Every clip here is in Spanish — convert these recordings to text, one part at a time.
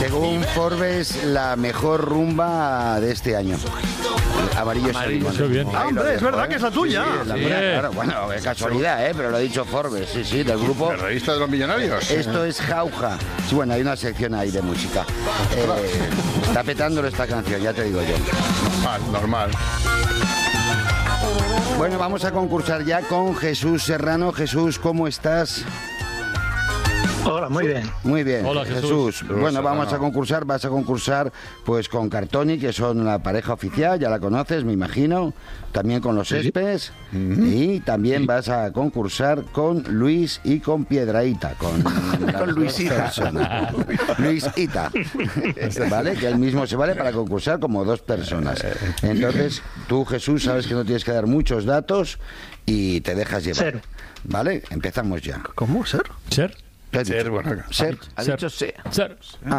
Según Forbes, la mejor rumba de este año. Amarillo Qué bien. Hombre, es verdad que es la tuya. Sí, es la mía, claro. Bueno, es casualidad, pero lo ha dicho Forbes, sí, del grupo. ¿La revista de los millonarios? Esto es Jauja. Sí, bueno, hay una sección ahí de música. Está petándolo esta canción, ya te digo yo. Normal. Bueno, vamos a concursar ya con Jesús Serrano. Jesús, ¿cómo estás? Hola, muy bien. Muy bien. Hola, Jesús. Bueno, vas a concursar pues con Cartoni, que son la pareja oficial, ya la conoces, me imagino. También con los Espes. Y también vas a concursar con Luis y con Piedrahíta. Con Luisita. Luisita. ¿Vale? Que él mismo se vale para concursar como dos personas. Entonces, tú, Jesús, sabes que no tienes que dar muchos datos y te dejas llevar. Ser. ¿Vale? Empezamos ya. ¿Cómo? ¿Ser? Ser. Ser, bueno. Ser. Ha dicho C. Ser.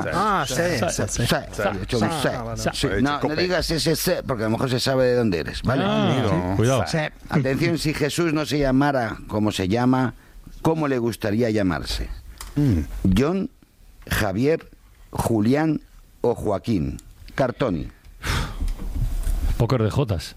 No digas ese, porque a lo mejor se sabe de dónde eres, ¿vale? Cuidado. Atención, si Jesús no se llamara como se llama, ¿cómo le gustaría llamarse? John, Javier, Julián o Joaquín. Cartoni. Póker de Jotas.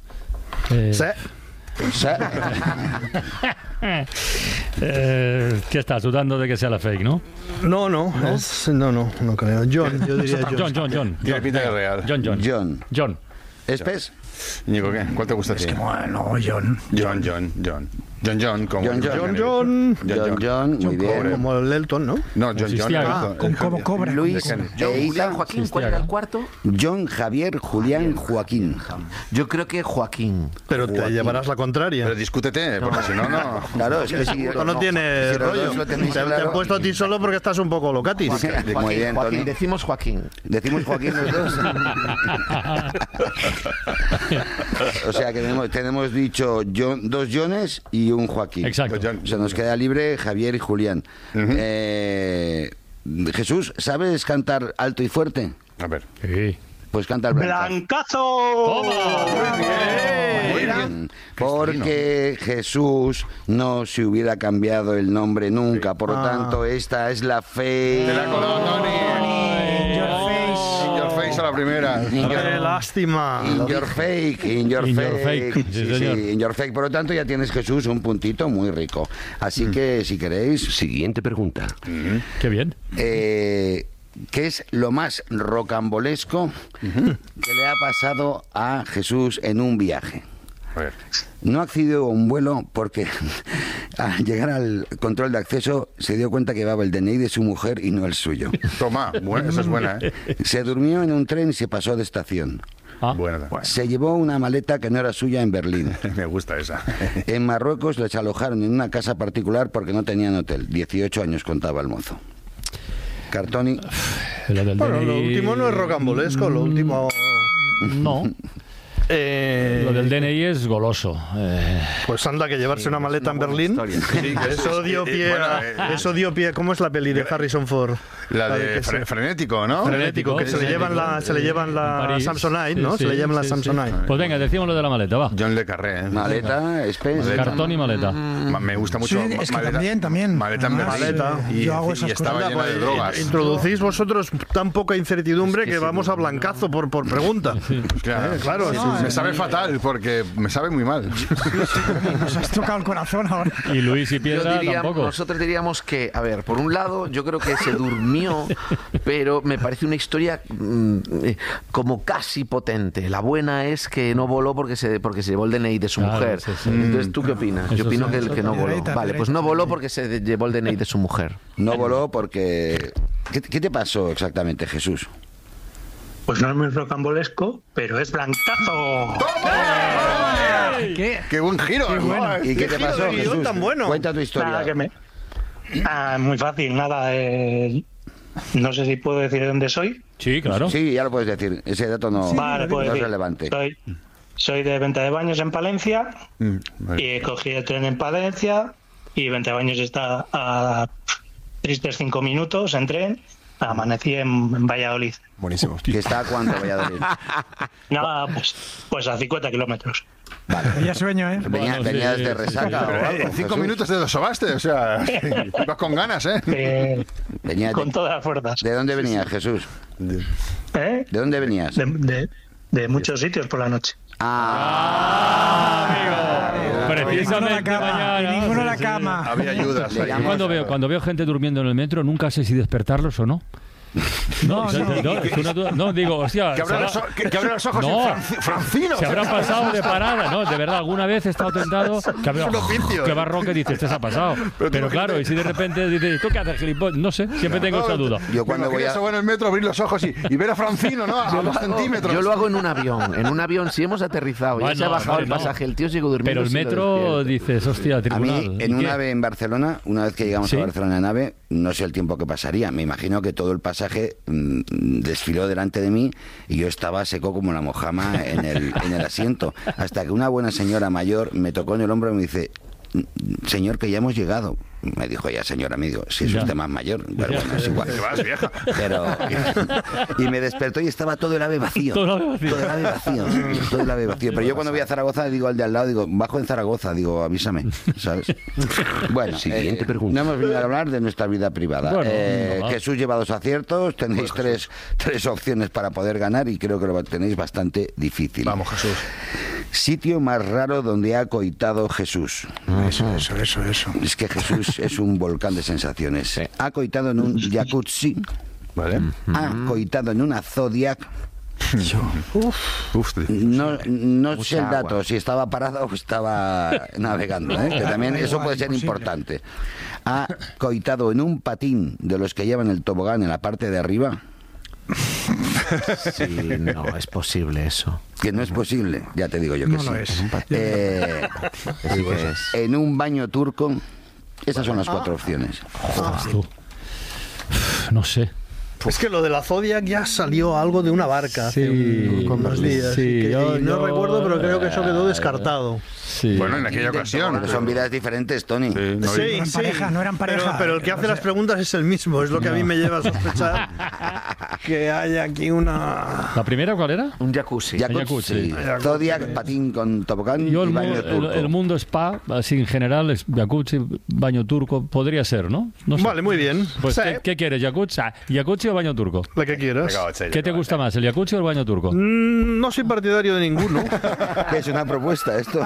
¿Qué estás dudando de que sea la fake, no? No creo. John, yo diría John. John. Tiene pinta de real. John. ¿Espes? Ñigo, ¿qué? ¿Cuál te gusta a ti? Bueno, John. John, como John, muy bien. Como el Elton, ¿no? No, John. ¿Cómo cobra? Luis, Julián, Joaquín, ¿cuál era el cuarto? John, Javier, Julián, Joaquín. Yo creo que Joaquín. Pero te llevarás la contraria. Pero discútete, porque si no, no. Claro, es que si No tiene si los rollo. dos lo tenéis Te claro. han puesto a ti solo porque estás un poco locatis. Muy bien, Tony. Decimos Joaquín. Decimos Joaquín los dos. O sea que tenemos dicho dos Jones y un Joaquín. Exacto. O sea, nos queda libre Javier y Julián. Jesús, ¿sabes cantar alto y fuerte? A ver. Sí. Pues canta el Blancazo. ¡Blancazo! Muy bien. Porque Jesús no se hubiera cambiado el nombre nunca. Por lo tanto, esta es la fe. Te la coló, Tony. A la primera. ¡Qué lástima! In your fake. In your fake. Sí, señor. In your fake. Por lo tanto, ya tienes, Jesús, un puntito muy rico. Así que, si queréis... Siguiente pregunta. Qué bien. ¿Qué es lo más rocambolesco que le ha pasado a Jesús en un viaje? A ver. No accedió a un vuelo porque al llegar al control de acceso se dio cuenta que llevaba el DNI de su mujer y no el suyo. Toma, esa es buena, ¿eh? Se durmió en un tren y se pasó de estación. Buena. Se llevó una maleta que no era suya en Berlín. Me gusta esa. En Marruecos les alojaron en una casa particular porque no tenían hotel. 18 años contaba el mozo. Cartoni. Bueno, lo último no es rocambolesco, lo último... No. Lo del DNI es goloso. Pues anda, que llevarse una maleta en Berlín. Sí, que eso dio pie. Eso dio pie. ¿Cómo es la peli de Harrison Ford? La de Frenético, ¿no? Frenético, que se le llevan la Samsonite, ¿no? Se le llevan la Samsonite. Pues venga, decimos lo de la maleta, va. John Le Carré. Maleta, Spence. Cartón y maleta. Me gusta mucho. Sí, es que maleta, también. Maleta en Berlín. Yo hago esas y estaba cosas. llena de drogas. Introducís vosotros tan poca incertidumbre que vamos a blancazo por pregunta. Claro, me sabe fatal porque me sabe muy mal. Nos has tocado el corazón ahora. Y Luis y Piedra tampoco. Nosotros diríamos que, a ver, por un lado, yo creo que se durmió, pero me parece una historia como casi potente. La buena es que no voló porque se llevó el DNI de su mujer. Entonces, ¿tú qué opinas? Yo opino que no voló. Vale, pues no voló porque se llevó el DNI de su mujer. No voló porque... ¿Qué te pasó exactamente, Jesús? Pues no es muy rocambolesco, pero es blancazo. ¡Qué buen giro! Qué bueno. ¿Y qué te pasó, Jesús? Tan bueno. Cuenta tu historia. Muy fácil, nada. No sé si puedo decir de dónde soy. Sí, claro. Sí, ya lo puedes decir. Ese dato no, Vale, no es relevante. Soy de Venta de Baños en Palencia y cogí el tren en Palencia y Venta de Baños está a tristes 5 minutos en tren Amanecí en Valladolid. Buenísimo. ¿Que está a cuánto Valladolid? Nada, pues a 50 kilómetros. Ya sueño, ¿eh? ¿Venía Bueno, sí, de resaca o algo? En 5 Jesús? minutos te lo sobaste, o sea, ibas con ganas, ¿eh? Venía Con todas las fuerzas. ¿De dónde venías, Jesús? ¿Eh? ¿De dónde venías? De muchos sitios por la noche. Precisamente mañana. Ninguno a la Sí, cama. Había ayudas. Le ahí. llamo- Cuando veo gente durmiendo en el metro, nunca sé si despertarlos o no. No, es una duda. No, digo, hostia. Que abra los ojos No. en Francino. Se habrán pasado de parada, ¿no? De verdad, alguna vez he estado tentado. Que Es un oficio. qué barro que dices, este se ha pasado. Pero claro, y si de repente dices, ¿tú qué haces, gilipollas? No sé, siempre tengo esa duda. Yo cuando voy a... en el metro, abrir los ojos y ver a Francino, ¿no? A 2 centímetros. Yo lo hago en un avión. En un avión, si hemos aterrizado, ya Bueno, se ha bajado vale, el no. pasaje, el tío sigue durmiendo. Pero el sí lo metro despierto. dices, hostia, A tribunal. mí, en ¿Y un qué? AVE en Barcelona, una vez que llegamos ¿Sí? a Barcelona en AVE, no sé el tiempo que pasaría. Me imagino que todo el pasaje desfiló delante de mí y yo estaba seco como la mojama en el asiento. Hasta que una buena señora mayor me tocó en el hombro y me dice, señor, que ya hemos llegado. Me dijo ya, señora, me dijo, si es Ya. usted más mayor. Pero bueno, es igual. Te vas, vieja. Pero, y me despertó y estaba todo el AVE vacío. Todo el AVE vacío. Todo el AVE vacío. Todo el AVE vacío. Pero yo cuando voy a Zaragoza digo al de al lado, digo, bajo en Zaragoza, digo, avísame, ¿sabes? Bueno, Siguiente pregunta. no hemos venido a hablar de nuestra vida privada. Bueno, no, Jesús lleva 2 aciertos, tenéis tres opciones para poder ganar y creo que lo tenéis bastante difícil. Vamos, Jesús. Sitio más raro donde ha coitado Jesús. Eso. Es que Jesús es un volcán de sensaciones. Ha coitado en un jacuzzi, Vale. ha coitado en una Zodiac. Uf, No Mucha sé el dato, agua. si estaba parado o estaba navegando, ¿eh? Que también Da eso igual, puede ser imposible. importante. Ha coitado en un patín de los que llevan el tobogán en la parte de arriba, Sí, no, es posible eso. que no es posible, ya te digo yo que No sí. lo es. Sí que es. En un baño turco, esas son las 4 opciones. Tú. No sé. Es que lo de la Zodiac ya salió algo de una barca hace unos días. sí, y yo- no yo- recuerdo, pero creo que eso quedó descartado. Sí. Bueno, en aquella ocasión. Pero son vidas diferentes, Tony. No, Sí, eran pareja, no eran pareja. Pero el que hace las preguntas es el mismo. Es lo que a mí me lleva a sospechar que hay aquí una... ¿La primera cuál era? Un jacuzzi. Jacuzzi, Jacuzzi. Zodiac, patín con tobogán Yo y el, baño turco. el mundo spa, así en general, es jacuzzi, baño turco, podría ser, ¿no? No sé. Vale, muy bien. Pues, Sí, ¿qué quieres? ¿Jacuzzi? ¿Jacuzzi o baño turco? la que quieras. ¿Qué te gusta más, el jacuzzi o el baño turco? No soy partidario de ninguno. ¿Qué es una propuesta esto?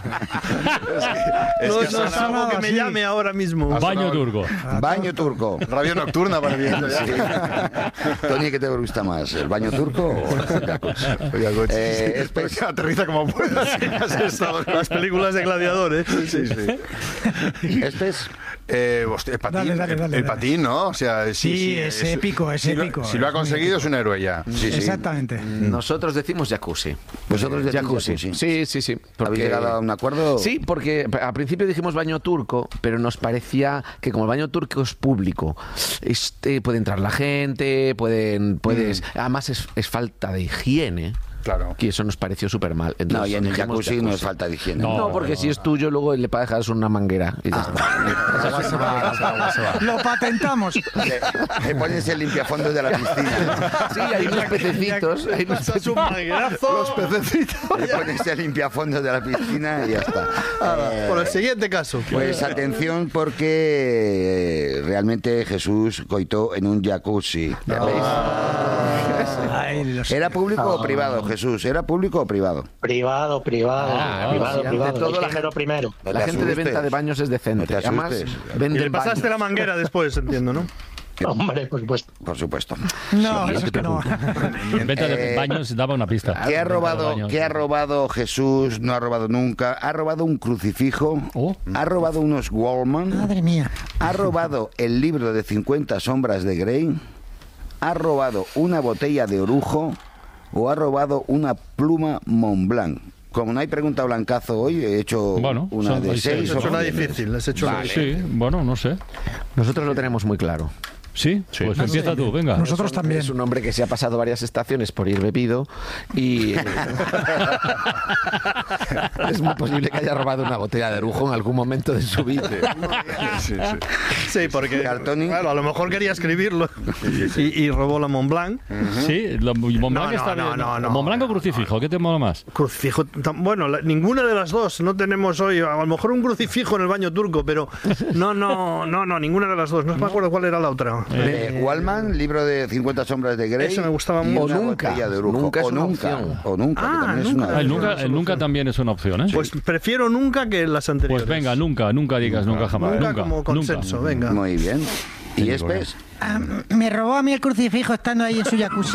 No es algo que me así. llame ahora mismo. Baño turco. Baño turco. Radio nocturna para mí. Tony, ¿qué te gusta más? ¿El baño turco o el jacuzzi? Espe- Aterriza como puedas. Las películas de gladiadores. Sí, sí. Espes, Hostia, el patín, Dale. el patín, ¿no? O sea, Sí, es épico, es si lo- épico. Si lo ha conseguido, es un héroe ya. sí, sí. Exactamente. Nosotros decimos jacuzzi. ¿Vosotros decís Jacuzzi. jacuzzi? Sí. ¿Habéis llegado a un acuerdo? Sí, porque al principio dijimos baño turco, pero nos parecía que como el baño turco es público, puede entrar la gente, puedes... Además es falta de higiene. Claro. Que eso nos pareció súper mal. No, y en el jacuzzi no es falta de higiene. No. No, porque si es tuyo, luego le puedes dejar una manguera. Y ya está. Lo patentamos. Le pones el limpiafondos de la piscina. Sí, hay unos pececitos. Hay unos Es un manguerazo. Los pececitos. Le pones el limpiafondos de la piscina y ya está. Por el siguiente caso. Pues atención porque realmente Jesús coitó en un jacuzzi. ¿Ya veis? Ay, los- ¿Era público o privado, Jesús? ¿Era público o privado? Privado. sí, Privado. ante todo, El la género primero. No La te gente de asustes. venta de baños es No decente. te Además, asustes. Y venden le pasaste la baños. manguera después, entiendo, ¿no? Hombre, por supuesto. Por supuesto. No, eso es que no. En venta de baños daba una pista. ¿Qué ha robado, Baños. ¿qué ha robado Jesús? No ha robado nunca. Ha robado un crucifijo. Oh. Ha robado unos Wallman. Madre mía. Ha robado el libro de 50 sombras de Grey. Ha robado una botella de orujo. O ha robado una pluma Montblanc. Como no hay pregunta blancazo hoy, he hecho Bueno, una son- de hay 6. Has hecho una difícil. Has hecho una difícil. Sí, bueno, no sé. Nosotros lo tenemos muy claro. Sí, pues empieza tú, venga. Nosotros también. Es un hombre que se ha pasado varias estaciones por ir bebido y es muy posible que haya robado una botella de Orujo en algún momento de su vida. Sí, porque Cartoni. claro, a lo mejor quería escribirlo y robó la Montblanc. Sí, Montblanc está bien. Montblanc o crucifijo, ¿qué te mola más? Crucifijo, bueno, ninguna de las dos. No tenemos hoy, a lo mejor un crucifijo en el baño turco, pero no, ninguna de las dos. No me acuerdo cuál era la otra. Wallman, libro de 50 sombras de Grey. Eso me gustaba y mucho. una Nunca. botella de Orujo. Nunca es o una nunca. opción. O nunca, que también es nunca. una El nunca también es una opción, ¿eh? Pues prefiero nunca que las anteriores. Pues venga, nunca digas nunca jamás. Nunca como consenso, venga. Muy bien. ¿Y Espes? Me robó a mí el crucifijo estando ahí en su jacuzzi.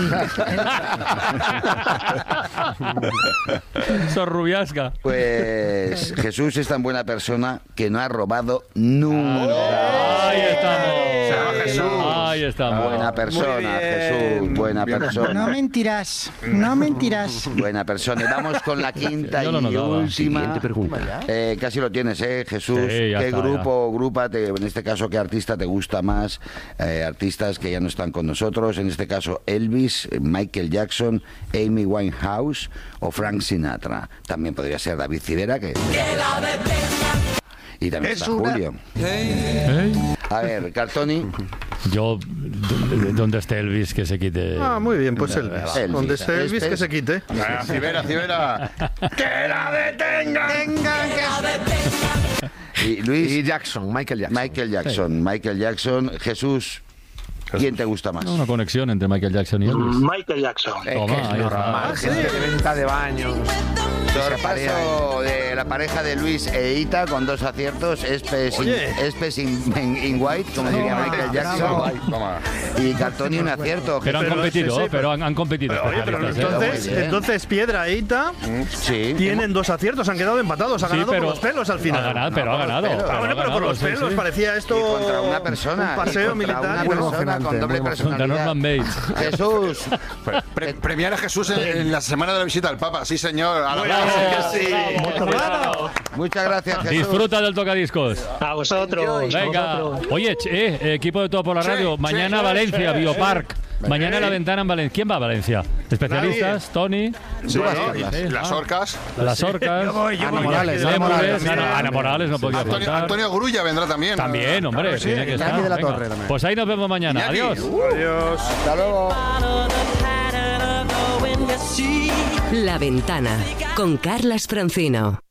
Sorrubiasca. Pues Jesús es tan buena persona que no ha robado nunca. Ahí estamos. Jesús. Ahí estamos. Buena persona, Jesús. Buena persona. No mentirás, no mentirás. Buena persona. Y vamos con la quinta Yo lo y notaba. última. Siguiente pregunta. Casi lo tienes, Jesús. Sí, ya ¿Qué está, grupo o grupa, en este caso, qué artista te gusta más? Artistas que ya no están con nosotros. En este caso, Elvis, Michael Jackson, Amy Winehouse o Frank Sinatra. También podría ser David Civera, que y también está Julio. A ver, Cartoni. Yo, donde esté Elvis, que se quite. Ah, muy bien, pues Elvis. Elvis. Donde esté Elvis, que se quite. Civera. ¡Que la detengan! Y Luis. Y Jackson, Michael Jackson. Michael Jackson. Jesús, ¿quién te gusta más? Una conexión entre Michael Jackson y Elvis. Michael Jackson. Toma, ahí está. Gente de venta de baños. Sorpaso de la pareja de Luis e Ita con 2 aciertos. Espes in white, como diría Michael Jackson. Y Cartoni un acierto. Pero han competido, pero han competido. Oye, pero especialistas, ¿eh? entonces Piedra e Ita Sí. tienen 2 aciertos, han quedado empatados, ha Sí, ganado pero por los pelos al final. Ha ganado, pero ha ganado. Bueno, pero por los pelos parecía esto Y contra una persona. un paseo y contra militar. Una persona con doble Contra personalidad. Norman Bates. Jesús. Premiar a Jesús en la semana de la visita al Papa. Sí, señor. A la Muchas gracias, Jesús. Disfruta del tocadiscos. A vosotros. Venga. Oye, equipo de Todo por la Radio. Mañana Valencia, Biopark. Mañana en la ventana en Valencia. ¿Quién va a Valencia? ¿Especialistas? Tony. Sí, las orcas. Las orcas. Ana Morales. Ana Morales no podía faltar. Antonio Grulla vendrá también. También, hombre. Tiene que estar. de la Venga. Torre también. Pues ahí nos vemos mañana. Iñaki. Adiós. Adiós. Hasta luego. La Ventana con Carlas Francino.